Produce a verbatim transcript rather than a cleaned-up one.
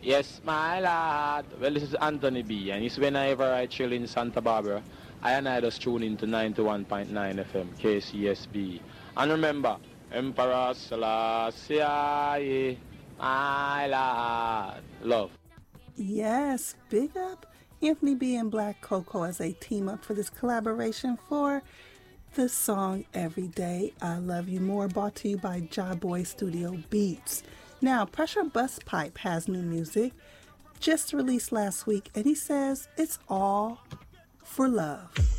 Yes, my lad. Well, this is Anthony B. And it's whenever I chill in Santa Barbara, I and I just tune into ninety-one point nine F M, K C S B. And remember, Emperor Selassie, my lad. Love. Yes, big up Anthony B and Black Coco as they team up for this collaboration for the song Every Day I Love You More, brought to you by Jah Boy Studio Beats. Now, Pressure Busspipe has new music just released last week, and he says it's all for love.